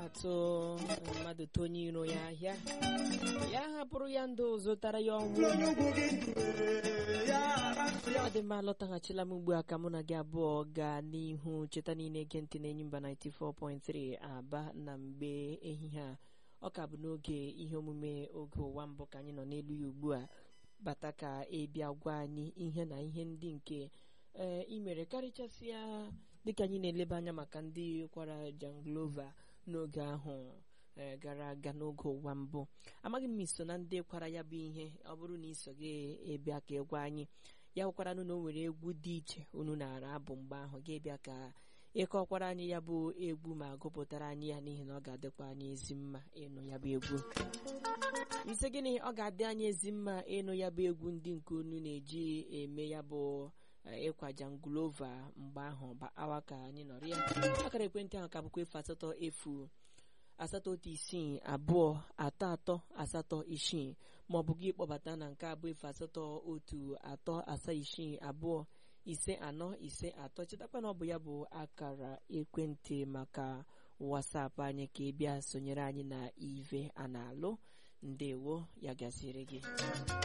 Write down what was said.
atụ mmadụ tonye iro ya ahịa ya hapụrụ ya ndụ zụtara ya ọnwụ. Ọ dị mma, lọtaghachila m ugbu a ka mụ na gị abụọ gaa n'ihu. Cheta niile ege ntị na Enyimba 94.3 Aba na mgbe ehihie a. Ọ ka bụ n'oge ihe omume oge ụwa mbụ ka anyị nọ n'elu ya ugbu a. Bata ka bịa gwa anyị ihe na ihe ndị nke ị mere, karịchasịa dịka anyị na-eleba anya maka ndị kwara Janglova n'oge ahụ gara aga n'oge ụwa mbụ. Amaghị m iso na ndị kwara ya bụ ihe. Ọ bụrụ na iso gị bịa ka ịgwa anyị, ya hụkwara na o nwere egwu dị iche unu na-ara abụ mgbe ahụ, ga-ebịa ka ịkọkwara anyị ya bụ egwu ma gụpụtara anyị ya, n'ihi na ọ ga-adịkwa anyị ezi mma ịnụ ya bụ egwu. Ise gịnị ọ ga-adị anyị ezi mma ịnụ ya bụ egwu ndị nke unu na-eji eme ya bụ ịkwa Janglova mgbe ahụ awa ka anyị nọrọ ya. Akara ekwentị ahụ ka bụkwa 08086233836 maọbụ gị kpọbata na nke abụ 08136525453. Chetakwa na ọ bụ ya bụ akara ekwentị maka WhatsApp anyị ka ị bịa sonyere anyị na ive a na-alụ. Ndewo, ya gasịrị gị.